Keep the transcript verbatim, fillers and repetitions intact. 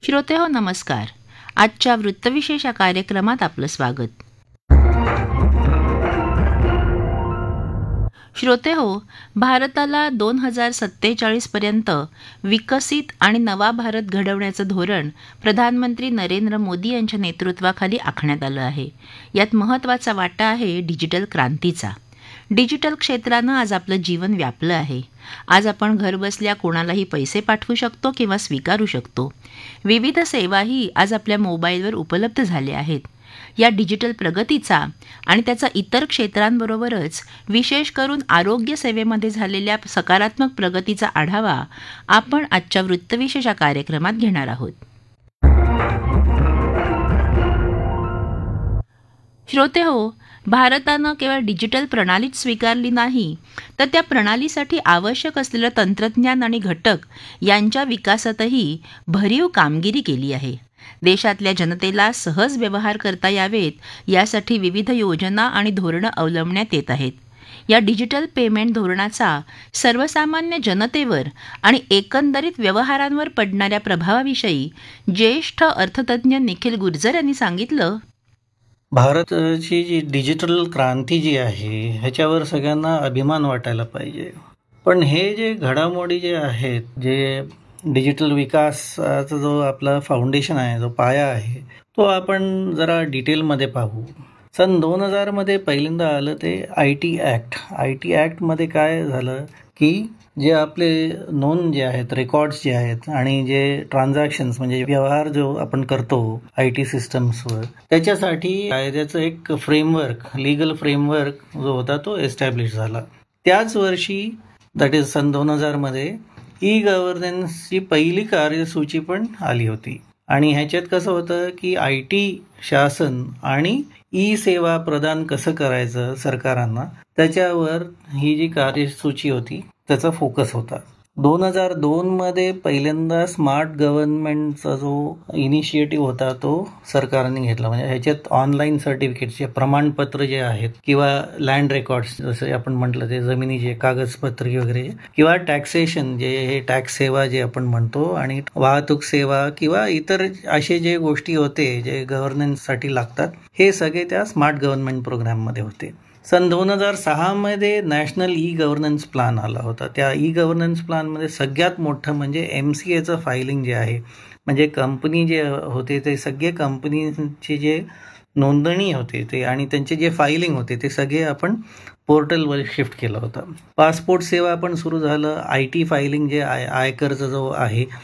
श्रोते हो नमस्कार. आजच्या वृत्तविशेष या कार्यक्रमात आपलं स्वागत. श्रोते हो, भारताला दोन हजार सत्तेचाळीसपर्यंत विकसित आणि नवा भारत घडवण्याचं धोरण प्रधानमंत्री नरेंद्र मोदी यांच्या नेतृत्वाखाली आखण्यात आलं आहे. यात महत्त्वाचा वाटा आहे डिजिटल क्रांतीचा. डिजिटल क्षेत्रानं आज आपलं जीवन व्यापलं आहे. आज आपण घरबसल्या कोणालाही पैसे पाठवू शकतो किंवा स्वीकारू शकतो. विविध सेवाही आज आपल्या मोबाईलवर उपलब्ध झाल्या आहेत. या डिजिटल प्रगतीचा आणि त्याचा इतर क्षेत्रांबरोबरच विशेष करून आरोग्य सेवेमध्ये झालेल्या सकारात्मक प्रगतीचा आढावा आपण आजच्या वृत्तविशेष या कार्यक्रमात घेणार आहोत. श्रोते हो, भारतानं केवळ डिजिटल प्रणालीच स्वीकारली नाही, तर त्या प्रणालीसाठी आवश्यक असलेलं तंत्रज्ञान आणि घटक यांच्या विकासातही भरीव कामगिरी केली आहे. देशातल्या जनतेला सहज व्यवहार करता यावेत यासाठी विविध योजना आणि धोरणं अवलंबण्यात येत आहेत. या डिजिटल पेमेंट धोरणाचा सर्वसामान्य जनतेवर आणि एकंदरीत व्यवहारांवर पडणाऱ्या प्रभावाविषयी ज्येष्ठ अर्थतज्ज्ञ निखिल गुर्जर यांनी सांगितलं. भारताची जी डिजिटल क्रांती जी आहे ह्याच्यावर सगळ्यांना अभिमान वाटायला पाहिजे. पण हे जे घडामोडी जे आहेत, जे डिजिटल विकासाचा जो आपला फाउंडेशन आहे, जो पाया आहे, तो आपण जरा डिटेलमध्ये पाहू. सन दोन हजारमध्ये पहिल्यांदा आलं ते I T act. I T ॲक्टमध्ये काय झालं की जे आपले नोंद जे आहेत, रेकॉर्ड्स जे आहेत आणि जे ट्रान्झॅक्शन्स म्हणजे व्यवहार जो आपण करतो आय टी सिस्टम्सवर, त्याच्यासाठी कायद्याचं एक फ्रेमवर्क, लिगल फ्रेमवर्क जो होता तो एस्टॅब्लिश झाला. त्याच वर्षी दॅट इज सन दोन हजारमध्ये ई गव्हर्नन्सची पहिली कार्यसूची पण आली होती. आणि ह्याच्यात कसं होतं की आय टी शासन आणि ई सेवा प्रदान कसं करायचं सरकारांना, त्याच्यावर ही जी कार्यसूची होती त्याचा फोकस होता. दोन हजार दोनमध्ये पहिल्यांदा स्मार्ट गव्हर्नमेंटचा जो इनिशिएटिव्ह होता तो सरकारने घेतला. म्हणजे ह्याच्यात ऑनलाईन सर्टिफिकेटचे प्रमाणपत्र जे आहेत किंवा लँड रेकॉर्ड्स जसं आपण म्हटलं ते जमिनीचे कागदपत्र वगैरे, किंवा टॅक्सेशन जे हे टॅक्स सेवा जे आपण म्हणतो, आणि वाहतूक सेवा किंवा इतर असे जे गोष्टी होते जे गव्हर्नन्ससाठी लागतात, हे सगळे त्या स्मार्ट गव्हर्नमेंट प्रोग्राममध्ये होते. सन दोन हजार सहामध्ये नॅशनल ई गव्हर्नन्स प्लॅन आला होता. त्या ई गव्हर्नन्स प्लॅनमध्ये सगळ्यात मोठं म्हणजे एम सी एचं फायलिंग जे आहे, म्हणजे कंपनी जे होते ते सगळे कंपनीचे जे नोंदणी होते ते आणि त्यांचे जे फायलिंग होते ते सगळे आपण पोर्टलवर शिफ्ट केलं होतं. पासपोर्ट सेवा पण सुरू झालं. आय टी फायलिंग जे आय आयकरचा जो आहे